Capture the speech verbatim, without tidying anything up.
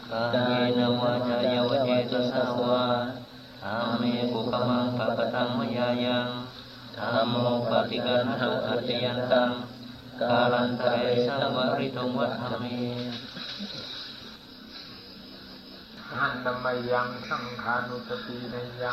กายวาจายวเจตสาวาอาเมกุขมังปะปะตังมยายังธัมโมปฏิกันหังอัจยันตังกาลันตะเรสังวริตุงวัฏฏมิหันตมยังสังขานุสตินยัง